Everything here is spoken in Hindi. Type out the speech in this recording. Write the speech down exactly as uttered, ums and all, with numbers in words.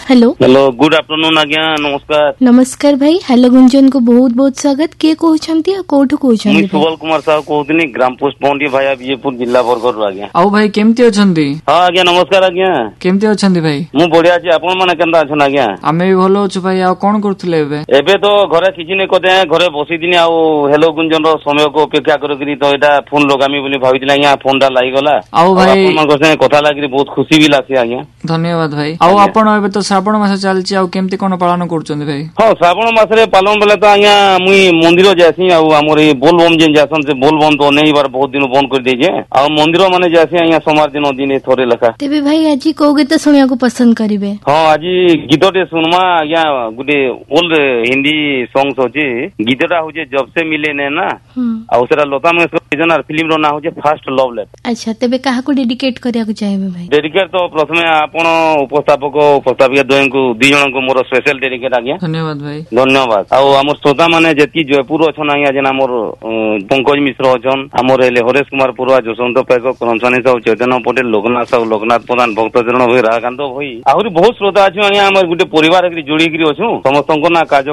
हेलो हेलो गुड आफ्टरनून आज्ञा नमस्कार नमस्कार भाई हेलो गुंजन को बहुत बहुत स्वागत किए कहउछंती आ कोठु कहउछंती मुई सुबल कुमार साहू कहउतनी ग्राम पोस्ट पौंडी भाया विजयपुर जिला बरगढ़ आज्ञा आउ भाई केमती अछंती हां आज्ञा नमस्कार आज्ञा केमती अछंती भाई मु बढ़िया छी आपण माने केनता अछन आज्ञा आमे भी भलो अछु भाई आ कोन करथले एबे एबे तो घरे किछि नै कते घरे बसी दिनी आ हेलो गुंजन रो समय को अपेक्षा करकरी तो एटा फोन लगामी बोली भाबितिला आज्ञा फोन दा लागि गला आउ भाई आपण मन से कथा लागि बहुत खुशी भी लासी आज्ञा धन्यवाद भाई आउ आपण एबे तो श्रावण मास चलछि आ केमती कोन पालन करछन भाई हां श्रावण मास रे पालन बेले तो आज्ञा मुई मंदिर जासी आ हमर ए बोलबम जे जासन से बोलबम तो नै बार बहुत दिन बंद कर देजे आ मंदिर माने जासी आज्ञा सोमवार दिन दिन थोरे लखा तेबे भाई आज को गीत सुनिया को पसंद करिवे हां आज गीतटे सुनमा आज्ञा गुटे ओल्ड हिंदी सॉन्ग्स होचे गीतटा होचे जब से मिले ने ना आ ओसरा लता मंगेशकर जनार फिल्म रो ना होचे फर्स्ट लव लेटर अच्छा तेबे काहा को डेडिकेट करिया को चाहेबे भाई डेडिकेट तो प्रथमे आपण उपस्थापक उपस्थापिका दोयन को दी जण को मोर स्पेशल डेडिकेट आज्ञा धन्यवाद भाई धन्यवाद आ हमर श्रोता माने जेती जयपुर अछन आज्ञा जेना मोर पंकज मिश्र अछन हमर एले हरेश कुमार पुरवा जसवंत पैक करमसानी साहू चैतन्य पटेल लोकनाथ साहू लोकनाथ प्रधान भक्तचरण भाई राघकांत भाई आहुरी बहुत श्रोता अछि आज्ञा हमर गुटे परिवार एकरी जोड़ी करी अछु समस्त को ना कार्य